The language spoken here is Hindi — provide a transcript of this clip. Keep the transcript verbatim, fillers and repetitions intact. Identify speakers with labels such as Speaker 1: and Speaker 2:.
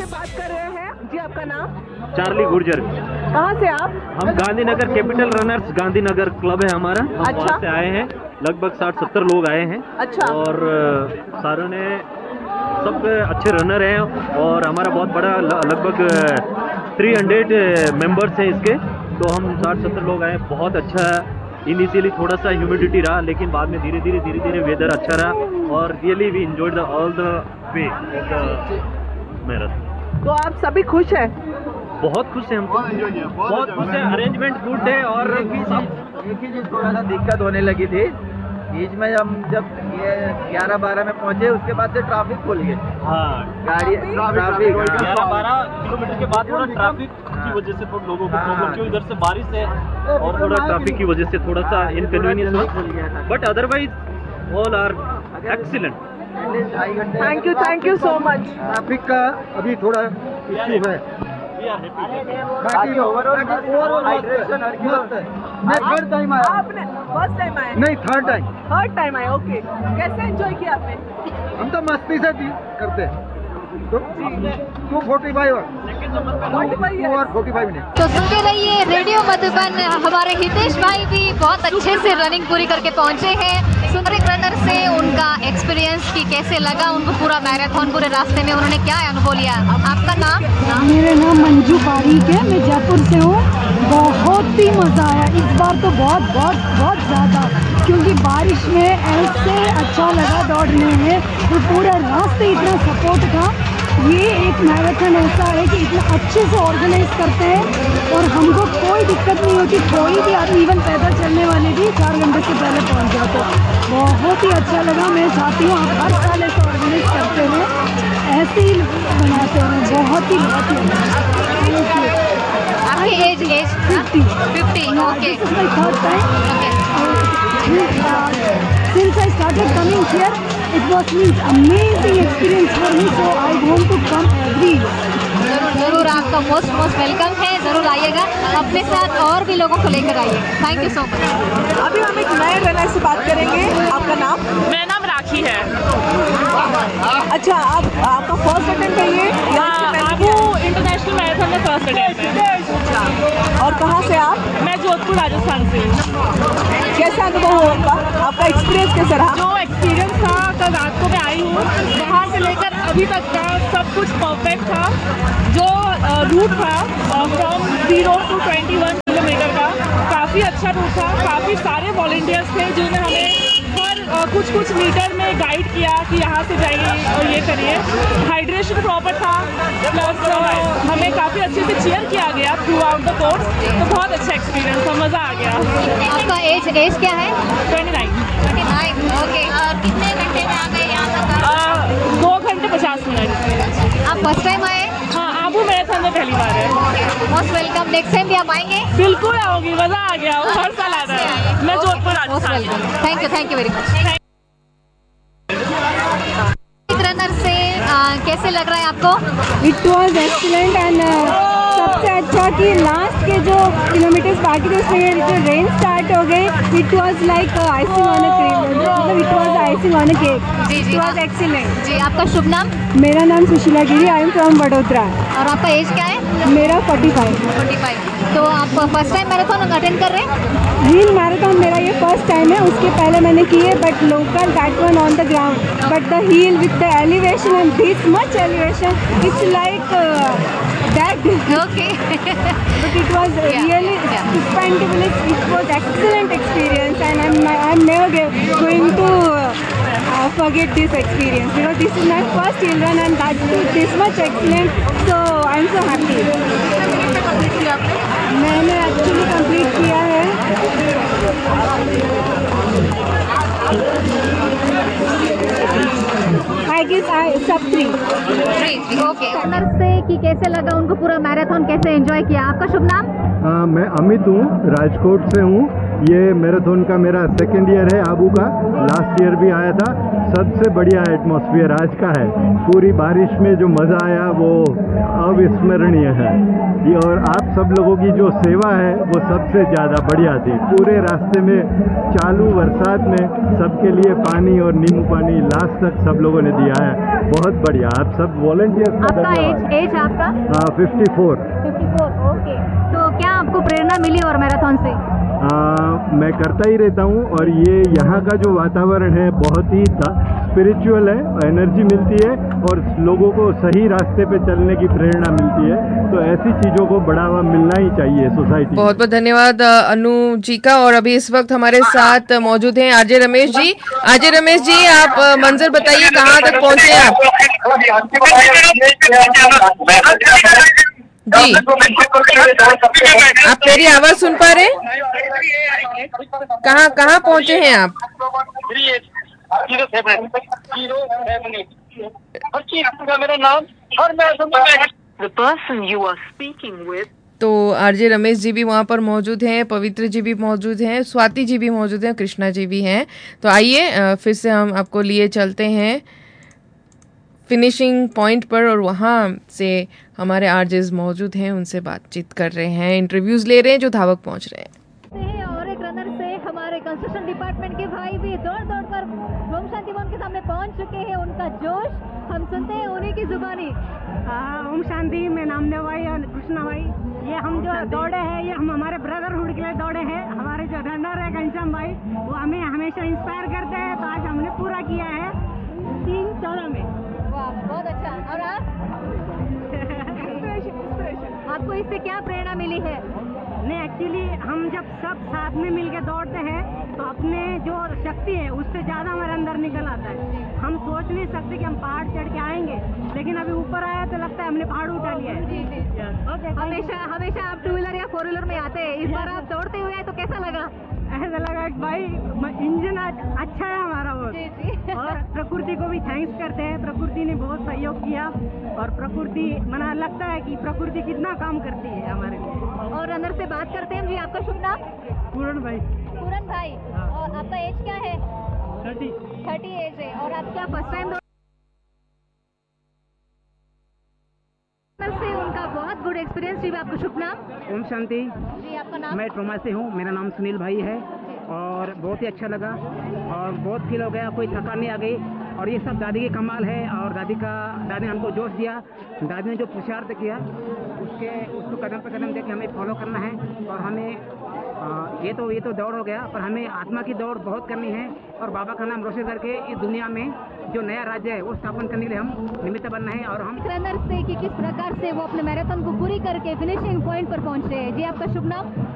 Speaker 1: बात कर रहे हैं जी। आपका नाम?
Speaker 2: चार्ली गुर्जर।
Speaker 1: कहाँ से आप?
Speaker 2: हम Gandhinagar capital runners Gandhinagar club है हमारा। हम
Speaker 1: अच्छा।
Speaker 2: वहाँ से आए हैं, लगभग साठ सत्तर लोग आए हैं।
Speaker 1: अच्छा।
Speaker 2: और सारों ने सब अच्छे रनर हैं और हमारा बहुत बड़ा लगभग तीन सौ मेंबर्स हैं इसके। तो हम साठ सत्तर लोग आए, बहुत अच्छा। इनिशियली थोड़ा सा ह्यूमिडिटी रहा, लेकिन बाद में धीरे धीरे धीरे धीरे वेदर अच्छा रहा और really we enjoyed the all the way of the marathon.
Speaker 1: तो आप सभी खुश हैं?
Speaker 2: बहुत खुश हैं हम, बहुत खुश हैं। अरेंजमेंट गुड है। और
Speaker 3: एक ही चीज एक ही चीज थोड़ा सा दिक्कत होने लगी थी बीच में, हम जब ये ग्यारह बारह में पहुंचे उसके बाद से ट्रैफिक खुल गए।
Speaker 2: हाँ,
Speaker 3: गाड़ी ट्रैफिक
Speaker 2: ग्यारह बारह किलोमीटर के बाद थोड़ा ट्रैफिक की वजह से थोड़ा लोगों को प्रॉब्लम, क्योंकि इधर से बारिश है और थोड़ा ट्रैफिक की वजह से थोड़ा सा इनकन्वीनियंस हुआ, but otherwise all are excellent.
Speaker 1: Thank you, thank you so much.
Speaker 3: Traffic का अभी थोड़ा इश्यू है, बाकी ओवरऑल हाइड्रेशन हर की बात है। मैं थर्ड टाइम आया।
Speaker 1: आपने फर्स्ट टाइम आए?
Speaker 3: नहीं, थर्ड टाइम।
Speaker 1: थर्ड टाइम आए, ओके। कैसे एंजॉय किया आपने?
Speaker 3: हम तो मस्ती से करते हैं। तो टू फोर्टी फाइव और फोर्टी फाइव ने।
Speaker 4: तो सुनते रहिए रेडियो मधुबन। हमारे हितेश भाई भी बहुत अच्छे से रनिंग पूरी करके पहुंचे हैं। सुंदर रनर से उनका एक्सपीरियंस कि कैसे लगा उनको पूरा मैराथन, पूरे रास्ते में उन्होंने क्या अनुभव लिया। आपका नाम?
Speaker 5: मेरा नाम मंजू पारीक है, मैं जयपुर से हूँ। बहुत ही मज़ा आया इस बार तो, बहुत बहुत बहुत ज़्यादा, क्योंकि बारिश में ऐसे अच्छा लगा दौड़ने में। तो पूरा रास्ते इतना सपोर्ट था। ये एक मैराथन ऐसा है कि इतना अच्छे से ऑर्गेनाइज करते हैं और हमको कोई दिक्कत नहीं होती। कोई भी आदमी, इवन पैदल चलने वाले भी चार घंटे से पहले पहुंच जाते। बहुत ही अच्छा लगा। मैं चाहती हूँ आप हर साल ऐसे ऑर्गेनाइज करते हैं, ऐसे ही बनाते हैं। बहुत ही बहुत ही।
Speaker 4: आपकी as as
Speaker 5: fifty
Speaker 4: fifty okay.
Speaker 5: Third time since I started coming here, it was means amazing experience for me, so I want to come every year.
Speaker 4: जरूर जरूर, आपका मोस्ट मोस्ट वेलकम है। जरूर आइएगा, अपने साथ और भी लोगों को लेकर आइए। Thank you so much.
Speaker 1: अभी हम एक नए रनर से बात करेंगे। आपका नाम?
Speaker 6: मेरा नाम राखी है।
Speaker 1: अच्छा, आप आपका फर्स्ट अटेम्प्ट है ये?
Speaker 6: आपको इंटरनेशनल मैराथन में फर्स्ट अटेम्प्ट है।
Speaker 1: और कहाँ से आप?
Speaker 6: मैं जोधपुर राजस्थान से हूँ।
Speaker 1: कैसा अनुभव हुआ आपका? आपका एक्सपीरियंस कैसा रहा?
Speaker 6: जो एक्सपीरियंस था, कल रात को मैं आई हूँ, वहाँ से लेकर अभी तक का सब कुछ परफेक्ट था। जो रूट था from zero to twenty one kilometre का, काफ़ी अच्छा रूट था। काफ़ी सारे वॉलंटियर्स थे जिन्होंने हमें हर कुछ कुछ मीटर में गाइड किया कि यहाँ से जाइए और ये करिए। हाइड्रेशन प्रॉपर था, प्लस हमें काफ़ी अच्छे से चीयर किया गया थ्रू आउट द कोर्स। तो बहुत अच्छा एक्सपीरियंस था, मज़ा आ गया।
Speaker 4: आपका एज एज क्या है?
Speaker 6: Twenty nine.
Speaker 4: Twenty nine okay. और कितने घंटे में आ गए यहाँ तक?
Speaker 6: दो घंटे पचास मिनट।
Speaker 4: आप फर्स्ट टाइम आए?
Speaker 6: हाँ, आबू मैराथन में पहली बार है।
Speaker 4: Most welcome. नेक्स्ट टाइम भी आप आएंगे?
Speaker 6: बिल्कुल आओगी, मज़ा आ गया। हर साल आता है। मैं जोधपुर राजस्थान से।
Speaker 4: Thank you, thank you very much. Runner से आ, कैसे लग रहा है आपको?
Speaker 5: इट वॉज एक्सीलेंट एंड सबसे अच्छा कि लास्ट के जो किलोमीटर्स बाकी थे उसमें जो रेन स्टार्ट हो गए, it was like icing on a cream, मतलब it was icing on a cake.
Speaker 4: Ji ji,
Speaker 5: it was excellent.
Speaker 4: जी, आपका शुभ नाम?
Speaker 5: मेरा नाम सुशीला गिरी, आई एम फ्रॉम वडोदरा।
Speaker 4: और आपका एज क्या है?
Speaker 5: मेरा फोर्टी फाइव।
Speaker 4: Forty five. तो आप फर्स्ट टाइम मैराथन अटेंड कर रहे हैं?
Speaker 5: हिल मैराथन मेरा ये फर्स्ट टाइम है। उसके पहले मैंने किए but local, that one on the ground, but the hill with the elevation and this much elevation, it's like that
Speaker 4: okay
Speaker 5: but it was
Speaker 4: yeah.
Speaker 5: really
Speaker 4: yeah.
Speaker 5: stupendous. It was excellent experience and I'm I'm never going to uh, forget this experience because this is my first hill run and that too this much excellent, so I'm so happy. मैंने एक्चुअली कंप्लीट किया है I guess I sub three.
Speaker 4: Okay. Runner से कि कैसे लगा उनको पूरा मैराथन, कैसे एंजॉय किया? आपका शुभ नाम?
Speaker 7: हाँ, मैं अमित हूँ, राजकोट से हूँ ये मैराथन का मेरा सेकेंड ईयर है आबू का, लास्ट ईयर भी आया था। सबसे बढ़िया एटमॉस्फेयर आज का है, पूरी बारिश में जो मज़ा आया वो अविस्मरणीय है। ये और आप सब लोगों की जो सेवा है वो सबसे ज़्यादा बढ़िया थी। पूरे रास्ते में चालू बरसात में सबके लिए पानी और नींबू पानी लास्ट तक सब लोगों ने दिया है, बहुत बढ़िया। आप सब वॉलंटियर्स का
Speaker 4: आपका एज एज आपका
Speaker 7: fifty four.
Speaker 4: Fifty four, okay. तो क्या आपको प्रेरणा मिली और मैराथन से?
Speaker 7: आ, मैं करता ही रहता हूँ और ये यहाँ का जो वातावरण है बहुत ही स्पिरिचुअल है, एनर्जी मिलती है और लोगों को सही रास्ते पे चलने की प्रेरणा मिलती है। तो ऐसी चीज़ों को बढ़ावा मिलना ही चाहिए सोसाइटी।
Speaker 8: बहुत बहुत धन्यवाद अनु जी का। और अभी इस वक्त हमारे साथ मौजूद हैं आरजे रमेश जी। आरजे रमेश जी, आप मंजर बताइए, कहाँ तक पहुँचे आप? जी, आप मेरी आवाज सुन पा रहे हैं? कहाँ कहाँ पहुँचे हैं आप?
Speaker 9: मेरा नाम The person you are speaking with
Speaker 8: तो आरजे रमेश जी भी वहाँ पर मौजूद हैं, पवित्र जी भी मौजूद हैं, स्वाति जी भी मौजूद हैं, कृष्णा जी भी हैं। तो आइए फिर से हम आपको लिए चलते हैं फिनिशिंग पॉइंट पर और वहाँ से हमारे आरजेस मौजूद हैं, उनसे बातचीत कर रहे हैं, इंटरव्यूज ले रहे हैं जो धावक पहुँच रहे हैं।
Speaker 4: और एक रनर से हमारे कंस्ट्रक्शन डिपार्टमेंट के भाई भी दौड़ दौड़ कर ओम शांति वन के सामने पहुंच चुके हैं। उनका जोश हम सुनते हैं उन्हीं की जुबानी।
Speaker 10: ओम शांति में नामदेव भाई और कृष्णा भाई, ये हम जो दौड़े हैं ये हम हमारे ब्रदरहुड के लिए दौड़े हैं। हमारे जो रनर है घनश्याम भाई, वो हमें हमेशा इंस्पायर करते हैं। तो आज हमने पूरा किया है तीन चौदह में।
Speaker 4: वाह, बहुत अच्छा। और आप? आपको इससे क्या प्रेरणा मिली है?
Speaker 10: नहीं, एक्चुअली हम जब सब साथ में मिलकर दौड़ते हैं तो अपने जो शक्ति है उससे ज़्यादा हमारे अंदर निकल आता है। हम सोच नहीं सकते कि हम पहाड़ चढ़ के आएंगे, लेकिन अभी ऊपर आया तो लगता है हमने पहाड़ उठा लिया है।
Speaker 4: जी जी।
Speaker 10: ओके,
Speaker 4: हमेशा हमेशा आप टू व्हीलर या फोर व्हीलर में आते हैं, इस बार आप दौड़ते हुए आए तो कैसा लगा?
Speaker 10: ऐसा लगा कि भाई इंजन अच्छा है हमारा वो।
Speaker 4: जी जी।
Speaker 10: और प्रकृति को भी थैंक्स करते हैं, प्रकृति ने बहुत सहयोग किया और प्रकृति मना लगता है कि प्रकृति कितना काम करती है हमारे लिए।
Speaker 4: और रनर से बात करते हैं जी, आपका शुभ नाम?
Speaker 10: पूरन भाई।
Speaker 4: पूरन भाई, और आपका एज क्या है?
Speaker 10: थर्टी
Speaker 4: थर्टी एज है। और आप क्या फर्स्ट टाइम से? उनका बहुत गुड एक्सपीरियंस जी। आपका शुभ नाम?
Speaker 11: ओम शांति
Speaker 4: जी, आपका नाम?
Speaker 11: मैं ट्रोमा से हूँ, मेरा नाम सुनील भाई है और बहुत ही अच्छा लगा और बहुत फील हो गया, कोई थकान नहीं आ गई। और ये सब दादी की कमाल है और दादी का दादी ने हमको जोश दिया। दादी ने जो पुरुषार्थ किया उसके उसको कदम पे कदम देके हमें फॉलो करना है। और हमें आ, ये तो ये तो दौड़ हो गया, पर हमें आत्मा की दौड़ बहुत करनी है और बाबा का नाम रोशन करके इस दुनिया में जो नया राज्य है वो स्थापन करने के लिए हम निमित्त बनना है। और हम
Speaker 4: रनर से कि किस प्रकार से वो अपने मैराथन को पूरी करके फिनिशिंग पॉइंट पर पहुंचे हैं। जी, आपका शुभ नाम?